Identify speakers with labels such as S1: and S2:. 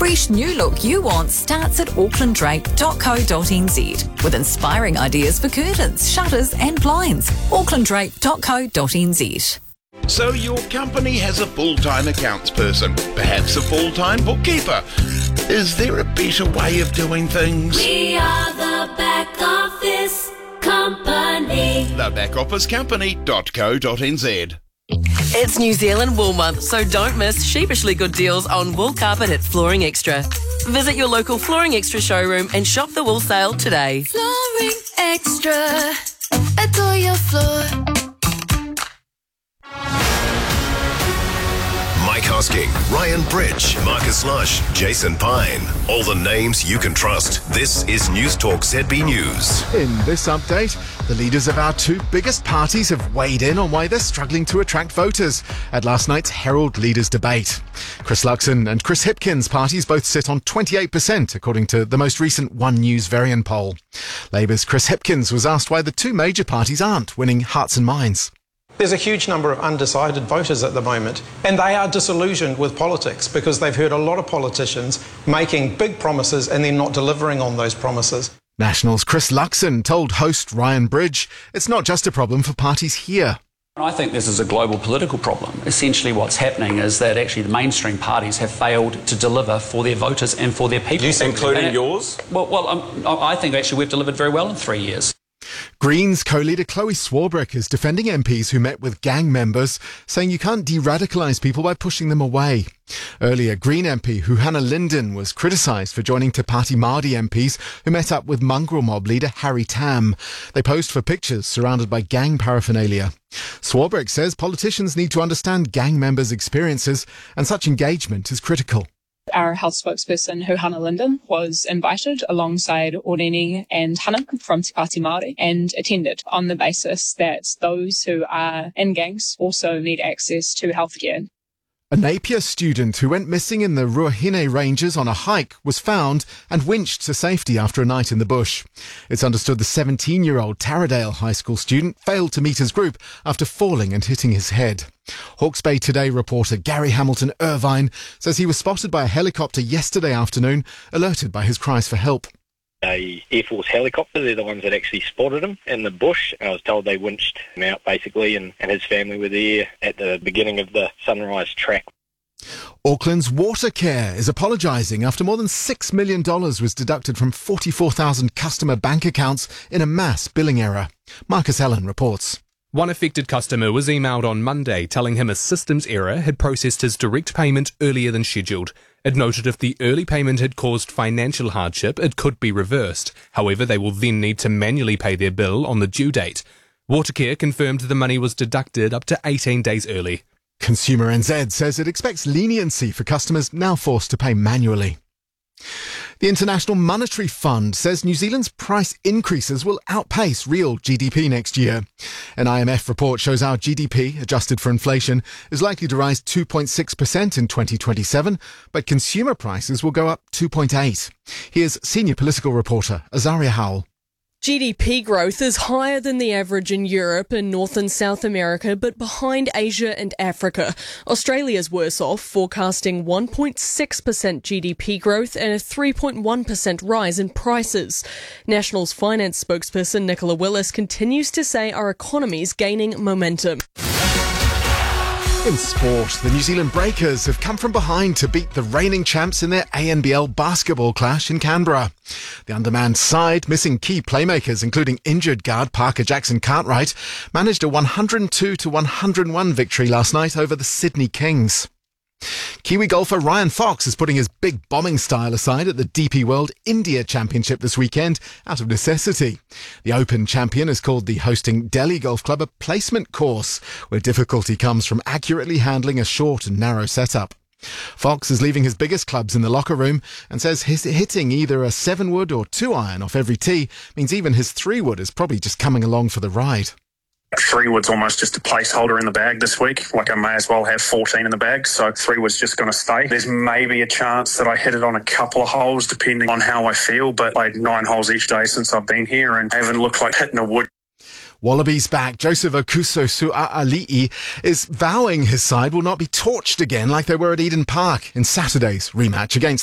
S1: fresh new look you want starts at aucklanddrape.co.nz with inspiring ideas for curtains, shutters and blinds. aucklanddrape.co.nz.
S2: So your company has a full-time accounts person, perhaps a full-time bookkeeper. Is there a better way of doing things?
S3: We are the Back Office Company.
S2: Thebackofficecompany.co.nz.
S4: It's New Zealand Wool Month, so don't miss sheepishly good deals on wool carpet at Flooring Extra. Visit your local Flooring Extra showroom and shop the wool sale today.
S3: Flooring Extra. Adore your floor.
S5: Mike Hosking, Ryan Bridge, Marcus Lush, Jason Pine. All the names you can trust. This is News Talk ZB News.
S6: In this update, the leaders of our two biggest parties have weighed in on why they're struggling to attract voters at last night's Herald Leaders debate. Chris Luxon and Chris Hipkins' parties both sit on 28%, according to the most recent One News Varian poll. Labour's Chris Hipkins was asked why the two major parties aren't winning hearts and minds.
S7: There's a huge number of undecided voters at the moment, and they are disillusioned with politics because they've heard a lot of politicians making big promises and then not delivering on those promises.
S6: National's Chris Luxon told host Ryan Bridge it's not just a problem for parties here.
S8: I think this is a global political problem. Essentially what's happening is that actually the mainstream parties have failed to deliver for their voters and for their people.
S9: Including yours?
S8: I think actually we've delivered very well in 3 years.
S6: Greens co-leader Chloe Swarbrick is defending MPs who met with gang members, saying you can't de-radicalise people by pushing them away. Earlier, Green MP Huhana Linden was criticised for joining Te Pāti Māori MPs who met up with mongrel mob leader Harry Tam. They posed for pictures surrounded by gang paraphernalia. Swarbrick says politicians need to understand gang members' experiences and such engagement is critical.
S10: Our health spokesperson, Huhana Linden, was invited alongside Oreni and Hana from Te Pāti Māori and attended on the basis that those who are in gangs also need access to healthcare.
S6: A Napier student who went missing in the Ruahine Ranges on a hike was found and winched to safety after a night in the bush. It's understood the 17-year-old Taradale High School student failed to meet his group after falling and hitting his head. Hawke's Bay Today reporter Gary Hamilton Irvine says he was spotted by a helicopter yesterday afternoon, alerted by his cries for help.
S11: A Air Force helicopter, they're the ones that actually spotted him in the bush. I was told they winched him out basically and his family were there at the beginning of the Sunrise track.
S6: Auckland's Watercare is apologising after more than $6 million was deducted from 44,000 customer bank accounts in a mass billing error. Marcus Allen reports.
S12: One affected customer was emailed on Monday telling him a systems error had processed his direct payment earlier than scheduled. It noted if the early payment had caused financial hardship, it could be reversed. However, they will then need to manually pay their bill on the due date. Watercare confirmed the money was deducted up to 18 days early.
S6: Consumer NZ says it expects leniency for customers now forced to pay manually. The International Monetary Fund says New Zealand's price increases will outpace real GDP next year. An IMF report shows our GDP, adjusted for inflation, is likely to rise 2.6% in 2027, but consumer prices will go up 2.8%. Here's senior political reporter Azaria Howell.
S13: GDP growth is higher than the average in Europe and North and South America, but behind Asia and Africa. Australia's worse off, forecasting 1.6% GDP growth and a 3.1% rise in prices. National's finance spokesperson Nicola Willis continues to say our economy's gaining momentum.
S6: In sport, the New Zealand Breakers have come from behind to beat the reigning champs in their ANBL basketball clash in Canberra. The undermanned side, missing key playmakers including injured guard Parker Jackson-Cartwright, managed a 102-101 victory last night over the Sydney Kings. Kiwi golfer Ryan Fox is putting his big bombing style aside at the DP World India Championship this weekend out of necessity. The Open champion has called the hosting Delhi Golf Club a placement course, where difficulty comes from accurately handling a short and narrow setup. Fox is leaving his biggest clubs in the locker room and says his hitting either a 7-wood or 2-iron off every tee means even his 3-wood is probably just coming along for the ride.
S14: 3-wood's almost just a placeholder in the bag this week. Like I may as well have 14 in the bag, so 3-wood's just going to stay. There's maybe a chance that I hit it on a couple of holes depending on how I feel, but I played 9 holes each day since I've been here and I haven't looked like hitting a wood.
S6: Wallabies back Joseph Okuso Sua'ali'i is vowing his side will not be torched again like they were at Eden Park in Saturday's rematch against